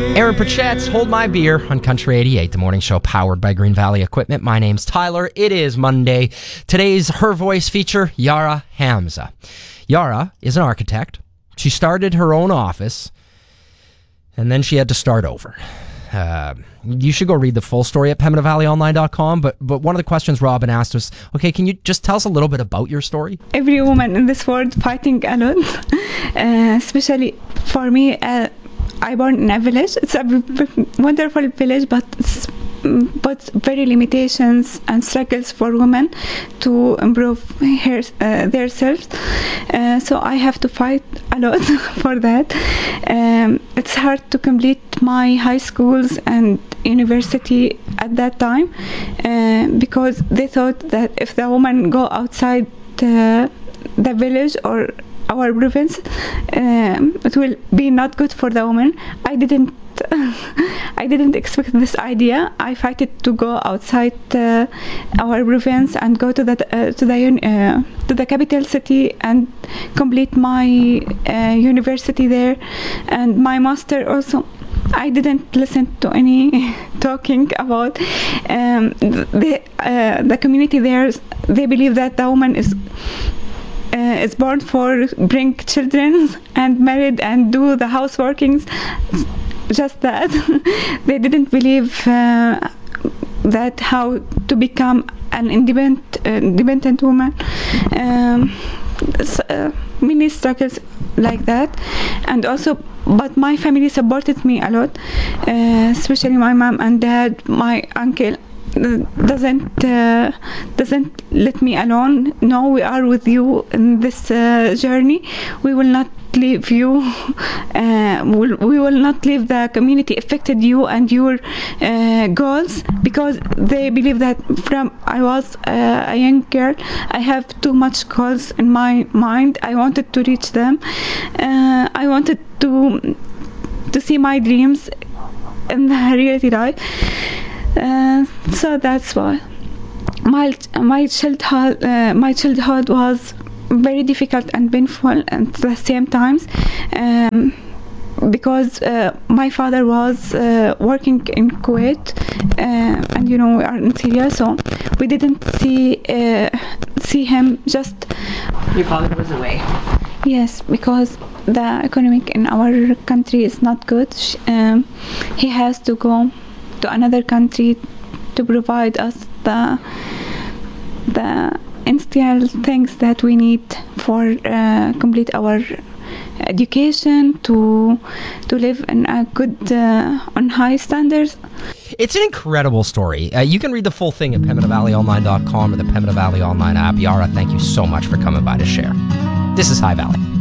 Aaron Pritchett's Hold My Beer on Country 88, the morning show powered by Green Valley Equipment. My name's Tyler. It is Monday. Today's Her Voice feature, Yara Hamza. Yara is an architect. She started her own office, and then she had to start over. You should go read the full story at PembinaValleyOnline.com, but one of the questions Robin asked was, okay, can you just tell us a little bit about your story? Every woman in this world fighting alone, especially for me. I born in a village. It's a wonderful village, but very limitations and struggles for women to improve themselves. So I have to fight a lot for that. It's hard to complete my high schools and university at that time because they thought that if the woman go outside the village or our province, it will be not good for the woman. I didn't expect this idea. I fight it to go outside our province and go to the capital city and complete my university there and my master also. I didn't listen to any talking about the community there. They believe that the woman is born for bring children and married and do the houseworkings, just that. They didn't believe that how to become an independent woman. Many struggles like that, and also but my family supported me a lot, especially my mom and dad. My uncle doesn't let me alone. No, we are with you in this journey. We will not leave you. We will not leave the community affected you and your goals, because they believe that from I was a young girl, I have too much goals in my mind. I wanted to reach them. I wanted to see my dreams in the reality life. So that's why my childhood was very difficult and painful at the same times, because my father was working in Kuwait, and we are in Syria, so we didn't see him. Just your father was away. Yes, because the economic in our country is not good. He has to go to another country to provide us the essential things that we need for complete our education, to live in a good on high standards. It's an incredible story. You can read the full thing at PembinaValleyOnline.com or the Pembina Valley Online app. Yara, thank you so much for coming by to share. This is High Valley.